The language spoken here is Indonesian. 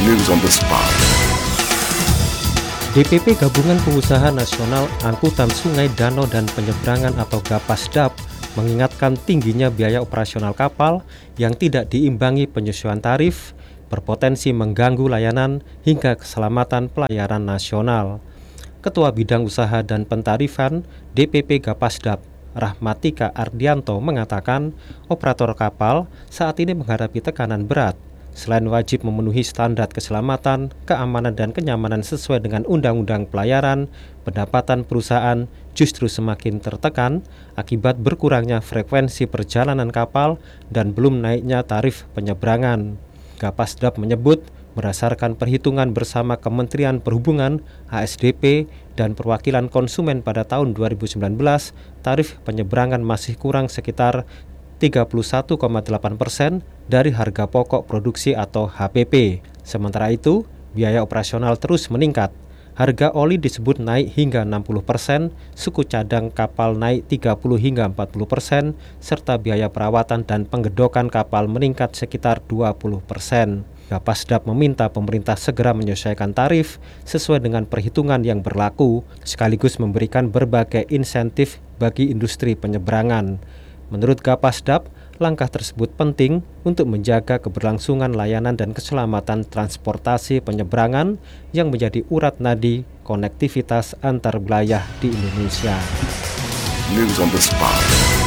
News on the spot. DPP Gabungan Pengusaha Nasional Angkutan Sungai, Danau, dan Penyeberangan atau GAPASDAP mengingatkan tingginya biaya operasional kapal yang tidak diimbangi penyesuaian tarif berpotensi mengganggu layanan hingga keselamatan pelayaran nasional. Ketua Bidang Usaha dan Pentarifan DPP GAPASDAP, Rahmatika Ardianto, mengatakan operator kapal saat ini menghadapi tekanan berat. Selain wajib memenuhi standar keselamatan, keamanan, dan kenyamanan sesuai dengan Undang-Undang Pelayaran, pendapatan perusahaan justru semakin tertekan akibat berkurangnya frekuensi perjalanan kapal dan belum naiknya tarif penyeberangan. GAPASDAP menyebut berdasarkan perhitungan bersama Kementerian Perhubungan, HSDP, dan Perwakilan Konsumen pada tahun 2019, tarif penyeberangan masih kurang sekitar 31,8% dari harga pokok produksi atau HPP. Sementara itu, biaya operasional terus meningkat. Harga oli disebut naik hingga 60%, suku cadang kapal naik 30 hingga 40%, serta biaya perawatan dan penggedokan kapal meningkat sekitar 20%. GAPASDAP meminta pemerintah segera menyesuaikan tarif sesuai dengan perhitungan yang berlaku, sekaligus memberikan berbagai insentif bagi industri penyeberangan. Menurut GAPASDAP, langkah tersebut penting untuk menjaga keberlangsungan layanan dan keselamatan transportasi penyeberangan yang menjadi urat nadi konektivitas antar wilayah di Indonesia. News on the spot.